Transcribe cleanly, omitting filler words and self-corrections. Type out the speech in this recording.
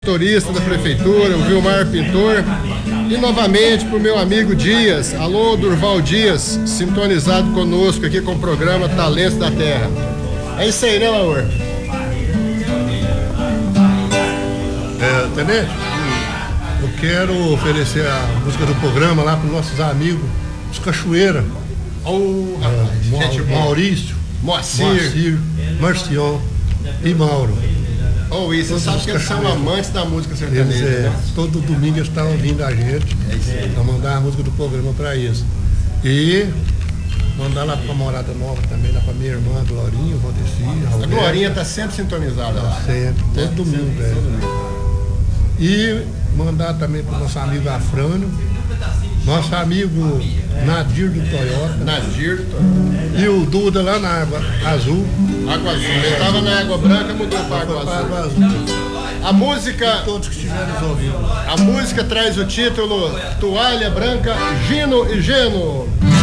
Motorista da prefeitura, o Vilmar Pintor, e novamente para o meu amigo Dias, alô Durval Dias, sintonizado conosco aqui com o programa Talentos da Terra. É isso aí, né, Laur? Tenente, eu quero oferecer a música do programa lá para os nossos amigos, os Cachoeira, Maurício, Moacir, Marcion e Mauro. E você sabe que eles são amantes da música sertaneja, né? Todo domingo eles estão ouvindo a gente, para mandar a música do programa para eles. E mandar lá para a Morada Nova também, lá para minha irmã Glorinha, Valdeci. A Glorinha está sempre sintonizada lá. Sempre, todo domingo, E mandar também para o nosso amigo Afrânio, nosso amigo Nadir do Toyota. E o Duda lá na Água Azul. Água Azul. Ele estava na Água Branca, mudou para Água Azul. A música. Todos que estiverem ouvindo. A música traz o título Toalha Branca, Gino e Geno.